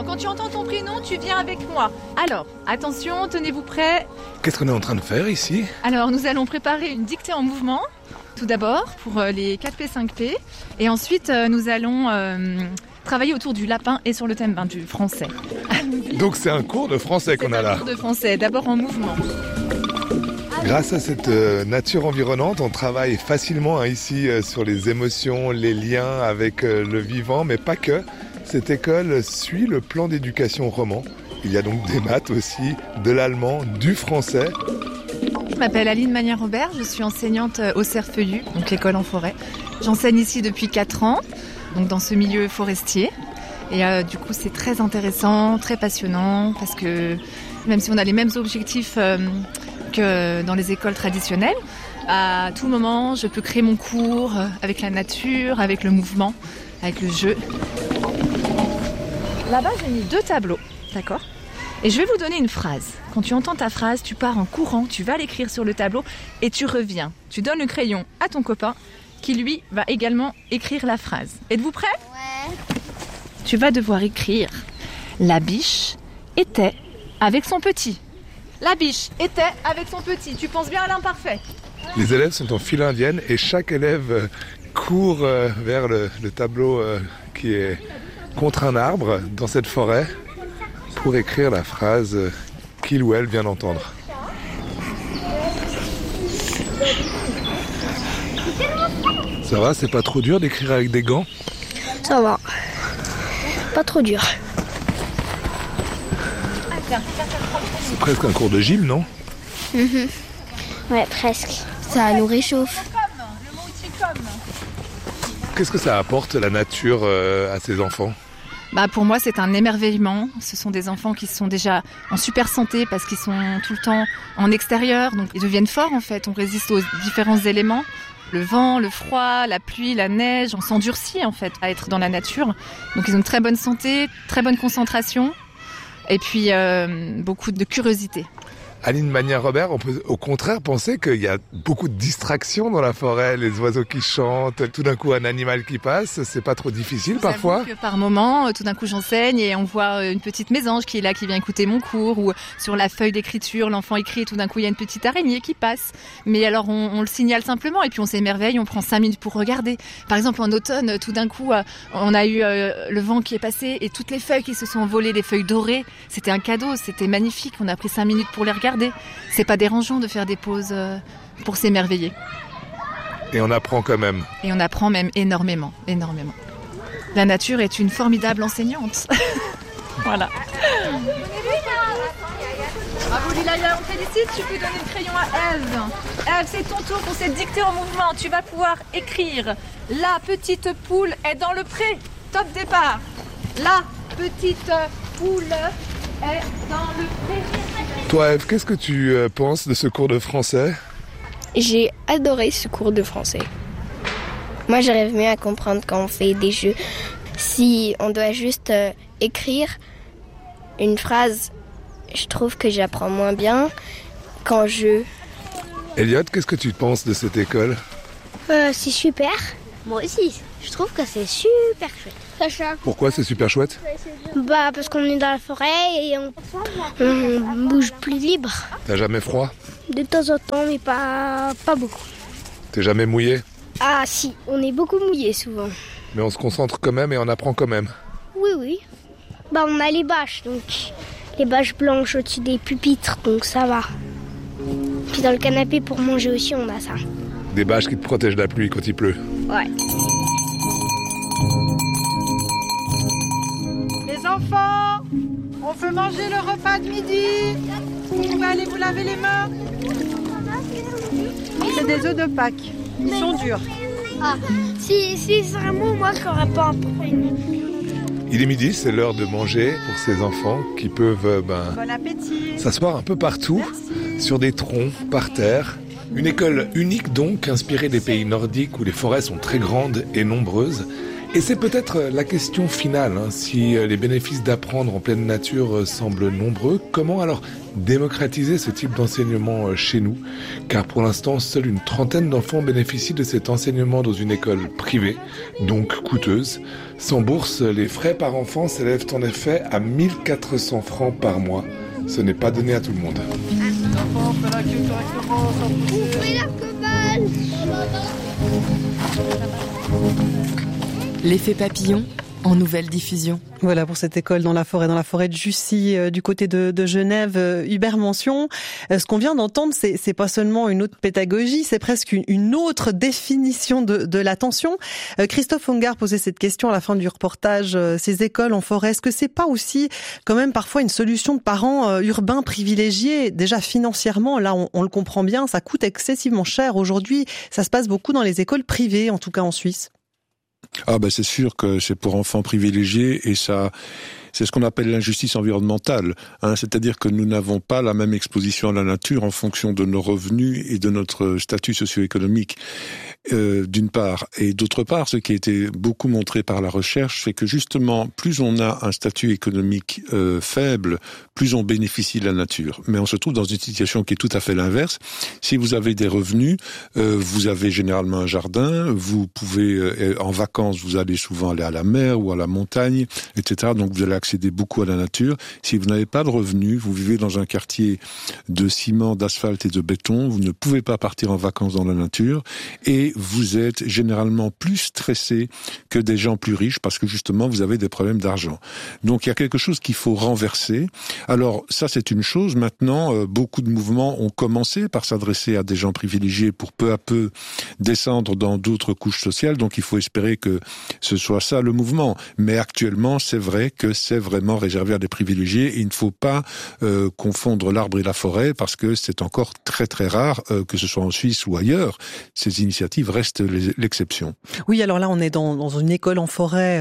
enfants, quand tu entends ton prénom, tu viens avec moi. Alors, attention, tenez-vous prêts. Qu'est-ce qu'on est en train de faire ici ? Alors, nous allons préparer une dictée en mouvement, tout d'abord, pour les 4P, 5P. Et ensuite, nous allons travailler autour du lapin et sur le thème du français. Donc c'est un cours de français qu'on a là. C'est un cours de français, d'abord en mouvement. Grâce à cette nature environnante, on travaille facilement ici sur les émotions, les liens avec le vivant, mais pas que. Cette école suit le plan d'éducation roman. Il y a donc des maths aussi, de l'allemand, du français. Je m'appelle Aline Magnin-Robert, je suis enseignante au Cerfeuillu, donc l'école en forêt. J'enseigne ici depuis 4 ans, donc dans ce milieu forestier. Et du coup, c'est très intéressant, très passionnant, parce que même si on a les mêmes objectifs que dans les écoles traditionnelles, à tout moment, je peux créer mon cours avec la nature, avec le mouvement, avec le jeu. Là-bas, j'ai mis 2 tableaux, d'accord ? Et je vais vous donner une phrase. Quand tu entends ta phrase, tu pars en courant, tu vas l'écrire sur le tableau et tu reviens. Tu donnes le crayon à ton copain qui, lui, va également écrire la phrase. Êtes-vous prêts ? Ouais. Tu vas devoir écrire « La biche était avec son petit ». La biche était avec son petit. Tu penses bien à l'imparfait. Les élèves sont en file indienne et chaque élève court vers le tableau qui est contre un arbre dans cette forêt pour écrire la phrase qu'il ou elle vient d'entendre. Ça va, c'est pas trop dur d'écrire avec des gants ? Ça va. Pas trop dur. C'est presque un cours de gym, non ? Ouais, presque. Ça nous réchauffe. Qu'est-ce que ça apporte, la nature, à ces enfants ? Pour moi, c'est un émerveillement. Ce sont des enfants qui sont déjà en super santé parce qu'ils sont tout le temps en extérieur. Donc, ils deviennent forts, en fait. On résiste aux différents éléments. Le vent, le froid, la pluie, la neige. On s'endurcit, en fait, à être dans la nature. Donc, ils ont une très bonne santé, très bonne concentration. Et puis, beaucoup de curiosité. Aline Magnin-Robert, on peut au contraire penser qu'il y a beaucoup de distractions dans la forêt, les oiseaux qui chantent, tout d'un coup un animal qui passe, c'est pas trop difficile parfois ? Que par moment, tout d'un coup j'enseigne et on voit une petite mésange qui est là, qui vient écouter mon cours, ou sur la feuille d'écriture, l'enfant écrit et tout d'un coup il y a une petite araignée qui passe. Mais alors on le signale simplement et puis on s'émerveille, on prend 5 minutes pour regarder. Par exemple en automne, tout d'un coup on a eu le vent qui est passé et toutes les feuilles qui se sont envolées, les feuilles dorées, c'était un cadeau, c'était magnifique, on a pris 5 minutes pour les regarder. C'est pas dérangeant de faire des pauses pour s'émerveiller. Et on apprend quand même. Et on apprend même énormément, énormément. La nature est une formidable enseignante. Voilà. Bravo Lilaya, on félicite, tu peux donner le crayon à Ève. Ève, c'est ton tour pour cette dictée en mouvement. Tu vas pouvoir écrire « La petite poule est dans le pré ». Top départ. La petite poule est dans le pré. Toi Ève, qu'est-ce que tu penses de ce cours de français ? J'ai adoré ce cours de français. Moi, j'arrive mieux à comprendre quand on fait des jeux. Si on doit juste écrire une phrase, je trouve que j'apprends moins bien qu'en jeu. Elliot, qu'est-ce que tu penses de cette école ? C'est super. Moi aussi, je trouve que c'est super chouette. Pourquoi c'est super chouette ? Parce qu'on est dans la forêt et on bouge plus libre. T'as jamais froid ? De temps en temps, mais pas beaucoup. T'es jamais mouillé ? Ah si, on est beaucoup mouillé souvent. Mais on se concentre quand même et on apprend quand même. Oui. On a les bâches, donc les bâches blanches au-dessus des pupitres, donc ça va. Puis dans le canapé pour manger aussi, on a ça. Des bâches qui te protègent de la pluie quand il pleut. Ouais. Les enfants, on peut manger le repas de midi. Vous pouvez aller vous laver les mains. C'est des œufs de Pâques. Ils sont durs. Ah, si c'est vraiment moi qui n'aurais pas appris. Il est midi, c'est l'heure de manger pour ces enfants qui peuvent Bon appétit. s'asseoir un peu partout, sur des troncs, par terre. Une école unique donc, inspirée des pays nordiques où les forêts sont très grandes et nombreuses. Et c'est peut-être la question finale, si les bénéfices d'apprendre en pleine nature semblent nombreux, comment alors démocratiser ce type d'enseignement chez nous? Car pour l'instant, seule une trentaine d'enfants bénéficient de cet enseignement dans une école privée, donc coûteuse. Sans bourse, les frais par enfant s'élèvent en effet à 1400 francs par mois. Ce n'est pas donné à tout le monde. Ouvrez la cabane. L'effet papillon en nouvelle diffusion. Voilà pour cette école dans la forêt de Jussy, du côté de Genève, Hubert Mention. Ce qu'on vient d'entendre, c'est pas seulement une autre pédagogie, c'est presque une autre définition de l'attention. Christophe Ongard posait cette question à la fin du reportage. Ces écoles en forêt, est-ce que c'est pas aussi quand même parfois une solution de parents urbains privilégiés? Déjà financièrement, là on le comprend bien, ça coûte excessivement cher aujourd'hui. Ça se passe beaucoup dans les écoles privées, en tout cas en Suisse. Ah ben c'est sûr que c'est pour enfants privilégiés et ça, c'est ce qu'on appelle l'injustice environnementale. C'est-à-dire que nous n'avons pas la même exposition à la nature en fonction de nos revenus et de notre statut socio-économique. D'une part, et d'autre part, ce qui a été beaucoup montré par la recherche, c'est que justement, plus on a un statut économique faible, plus on bénéficie de la nature. Mais on se trouve dans une situation qui est tout à fait l'inverse. Si vous avez des revenus, vous avez généralement un jardin, vous pouvez, en vacances, vous allez souvent aller à la mer ou à la montagne, etc. Donc vous allez accéder beaucoup à la nature. Si vous n'avez pas de revenus, vous vivez dans un quartier de ciment, d'asphalte et de béton, vous ne pouvez pas partir en vacances dans la nature et vous êtes généralement plus stressé que des gens plus riches parce que justement vous avez des problèmes d'argent. Donc il y a quelque chose qu'il faut renverser. Alors ça c'est une chose. Maintenant, beaucoup de mouvements ont commencé par s'adresser à des gens privilégiés pour peu à peu descendre dans d'autres couches sociales. Donc il faut espérer que ce soit ça le mouvement. Mais actuellement c'est vrai que c'est vraiment réservé à des privilégiés et il ne faut pas confondre l'arbre et la forêt parce que c'est encore très très rare que ce soit en Suisse ou ailleurs. Ces initiatives reste l'exception. Oui, alors là, on est dans une école en forêt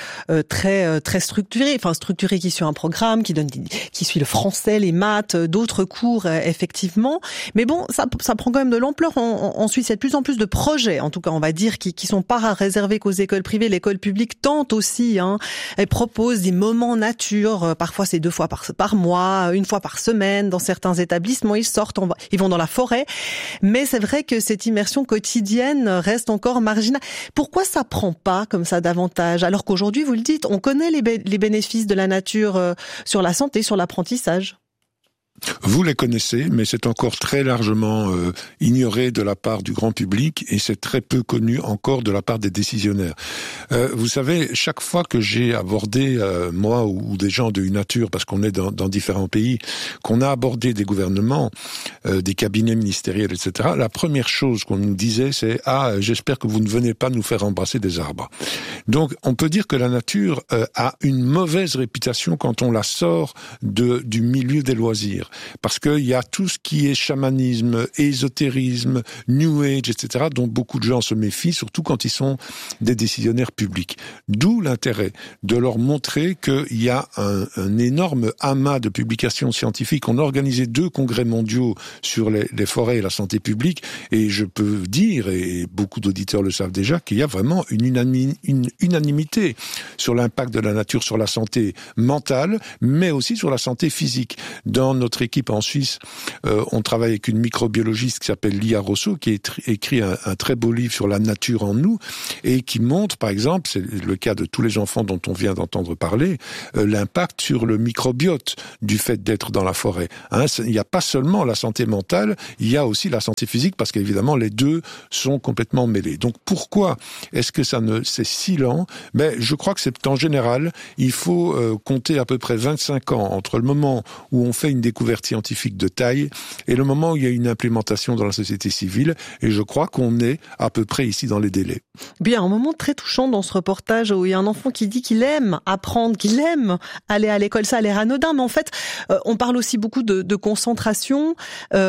très structurée, structurée qui suit un programme, qui suit le français, les maths, d'autres cours, effectivement. Mais bon, ça prend quand même de l'ampleur. En Suisse, il y a de plus en plus de projets, en tout cas, on va dire, qui sont pas réservés qu'aux écoles privées. L'école publique tente aussi. Elle propose des moments nature. Parfois, c'est 2 fois par mois, 1 fois par semaine. Dans certains établissements, ils vont dans la forêt. Mais c'est vrai que cette immersion quotidienne reste encore marginale. Pourquoi ça prend pas comme ça davantage? Alors qu'aujourd'hui, vous le dites, on connaît les bénéfices de la nature sur la santé, sur l'apprentissage. Vous les connaissez, mais c'est encore très largement ignoré de la part du grand public et c'est très peu connu encore de la part des décisionnaires. Vous savez, chaque fois que j'ai abordé, moi ou des gens de Nature, parce qu'on est dans différents pays, qu'on a abordé des gouvernements, des cabinets ministériels, etc., la première chose qu'on nous disait, c'est « Ah, j'espère que vous ne venez pas nous faire embrasser des arbres ». Donc, on peut dire que la nature a une mauvaise réputation quand on la sort du milieu des loisirs. Parce qu'il y a tout ce qui est chamanisme, ésotérisme, New Age, etc., dont beaucoup de gens se méfient, surtout quand ils sont des décisionnaires publics. D'où l'intérêt de leur montrer qu'il y a un énorme amas de publications scientifiques. On a organisé 2 congrès mondiaux sur les forêts et la santé publique, et je peux dire, et beaucoup d'auditeurs le savent déjà, qu'il y a vraiment une unanimité sur l'impact de la nature sur la santé mentale, mais aussi sur la santé physique. Dans notre équipe en Suisse, on travaille avec une microbiologiste qui s'appelle Lia Rosso, qui a écrit un très beau livre sur la nature en nous, et qui montre, par exemple, c'est le cas de tous les enfants dont on vient d'entendre parler, l'impact sur le microbiote du fait d'être dans la forêt. Il n'y a pas seulement la santé mentale, il y a aussi la santé physique, parce qu'évidemment, les deux sont complètement mêlés. Donc pourquoi est-ce que c'est si lent? Je crois que c'est en général, il faut compter à peu près 25 ans entre le moment où on fait une découverte scientifique de taille et le moment où il y a une implémentation dans la société civile, et je crois qu'on est à peu près ici dans les délais. Bien, un moment très touchant dans ce reportage où il y a un enfant qui dit qu'il aime apprendre, qu'il aime aller à l'école. Ça a l'air anodin, mais en fait, on parle aussi beaucoup de concentration.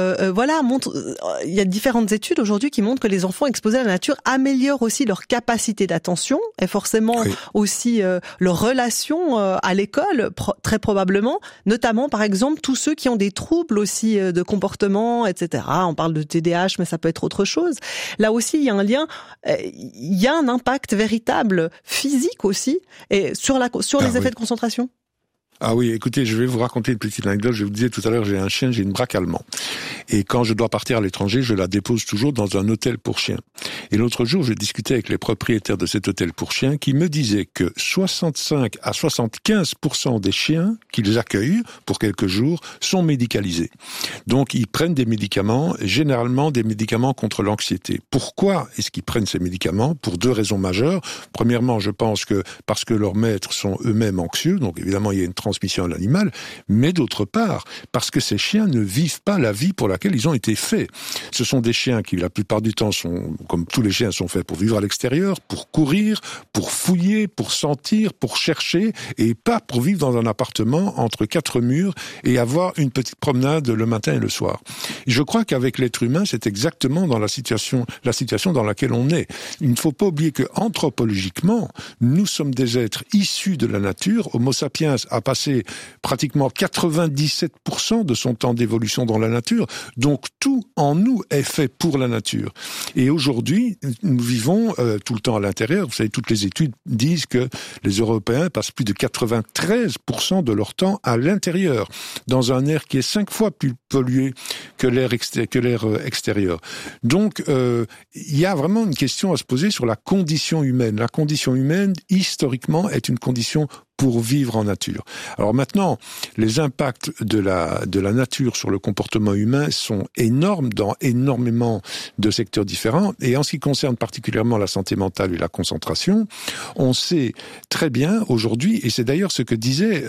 Il y a différentes études aujourd'hui qui montrent que les enfants exposés à la nature améliorent aussi leur capacité d'attention et forcément aussi leur relation à l'école, très probablement, notamment par exemple tous ceux qui qui ont des troubles aussi de comportement, etc. On parle de TDAH, mais ça peut être autre chose. Là aussi, il y a un lien, il y a un impact véritable physique aussi, et sur les effets de concentration. Ah oui, écoutez, je vais vous raconter une petite anecdote. Je vous disais tout à l'heure, j'ai un chien, j'ai une braque allemand. Et quand je dois partir à l'étranger, je la dépose toujours dans un hôtel pour chiens. Et l'autre jour, je discutais avec les propriétaires de cet hôtel pour chiens qui me disaient que 65 à 75% des chiens qu'ils accueillent pour quelques jours sont médicalisés. Donc, ils prennent des médicaments, généralement des médicaments contre l'anxiété. Pourquoi est-ce qu'ils prennent ces médicaments? Pour 2 raisons majeures. Premièrement, je pense que parce que leurs maîtres sont eux-mêmes anxieux, donc évidemment, il y a une transmission à l'animal, mais d'autre part, parce que ces chiens ne vivent pas la vie pour laquelle ils ont été faits. Ce sont des chiens qui, la plupart du temps, sont, comme tous les chiens, sont faits pour vivre à l'extérieur, pour courir, pour fouiller, pour sentir, pour chercher, et pas pour vivre dans un appartement entre 4 murs et avoir une petite promenade le matin et le soir. Je crois qu'avec l'être humain, c'est exactement dans la situation dans laquelle on est. Il ne faut pas oublier que, anthropologiquement, nous sommes des êtres issus de la nature. Homo sapiens a passé pratiquement 97% de son temps d'évolution dans la nature. Donc tout en nous est fait pour la nature. Et aujourd'hui, nous vivons tout le temps à l'intérieur. Vous savez, toutes les études disent que les Européens passent plus de 93% de leur temps à l'intérieur, dans un air qui est 5 fois plus pollué que l'air extérieur. Donc, il y a vraiment une question à se poser sur la condition humaine. La condition humaine, historiquement, est une condition pour vivre en nature. Alors maintenant, les impacts de la nature sur le comportement humain sont énormes dans énormément de secteurs différents. Et en ce qui concerne particulièrement la santé mentale et la concentration, on sait très bien aujourd'hui, et c'est d'ailleurs ce que disait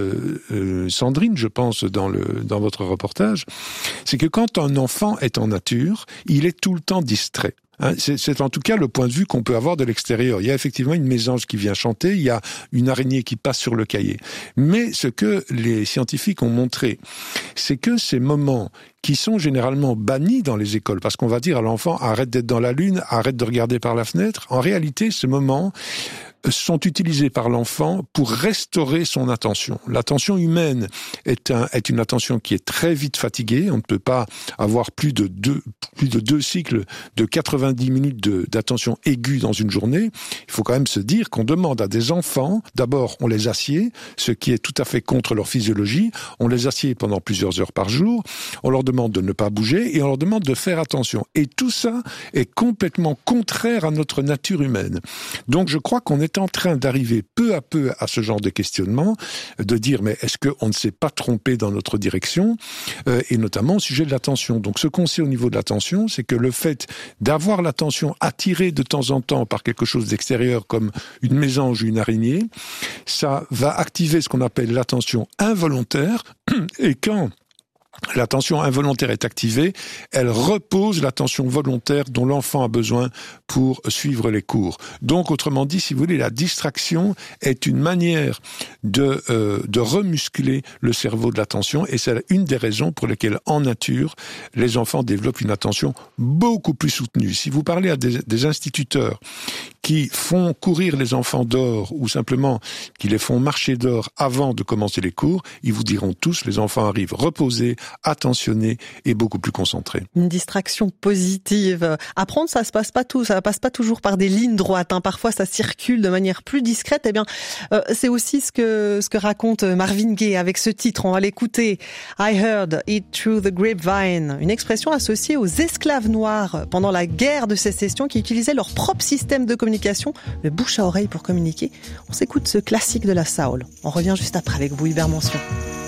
Sandrine, je pense, dans votre reportage, c'est que quand un enfant est en nature, il est tout le temps distrait. C'est en tout cas le point de vue qu'on peut avoir de l'extérieur. Il y a effectivement une mésange qui vient chanter, il y a une araignée qui passe sur le cahier. Mais ce que les scientifiques ont montré, c'est que ces moments qui sont généralement bannis dans les écoles, parce qu'on va dire à l'enfant, arrête d'être dans la lune, arrête de regarder par la fenêtre, en réalité, ces moments sont utilisés par l'enfant pour restaurer son attention. L'attention humaine est une attention qui est très vite fatiguée. On ne peut pas avoir plus de deux cycles de 90 minutes d'attention aiguë dans une journée. Il faut quand même se dire qu'on demande à des enfants, d'abord on les assied, ce qui est tout à fait contre leur physiologie. On les assied pendant plusieurs heures par jour. On leur demande de ne pas bouger et on leur demande de faire attention. Et tout ça est complètement contraire à notre nature humaine. Donc je crois qu'on est en train d'arriver peu à peu à ce genre de questionnement, de dire mais est-ce qu'on ne s'est pas trompé dans notre direction, et notamment au sujet de l'attention. Donc ce qu'on sait au niveau de l'attention, c'est que le fait d'avoir l'attention attirée de temps en temps par quelque chose d'extérieur comme une mésange ou une araignée, ça va activer ce qu'on appelle l'attention involontaire, et quand l'attention involontaire est activée, elle repose l'attention volontaire dont l'enfant a besoin pour suivre les cours. Donc, autrement dit, si vous voulez, la distraction est une manière de remuscler le cerveau de l'attention, et c'est une des raisons pour lesquelles, en nature, les enfants développent une attention beaucoup plus soutenue. Si vous parlez à des instituteurs qui font courir les enfants dehors ou simplement qui les font marcher dehors avant de commencer les cours, ils vous diront tous, les enfants arrivent reposés, attentionnés et beaucoup plus concentrés. Une distraction positive. Apprendre, ça passe pas toujours par des lignes droites. Parfois, ça circule de manière plus discrète. Eh bien, c'est aussi ce que raconte Marvin Gaye avec ce titre. On va l'écouter. I heard it through the grapevine. Une expression associée aux esclaves noirs pendant la guerre de sécession qui utilisaient leur propre système de communication, le bouche à oreille pour communiquer. On s'écoute ce classique de la soul. On revient juste après avec vous, Hubert Mention.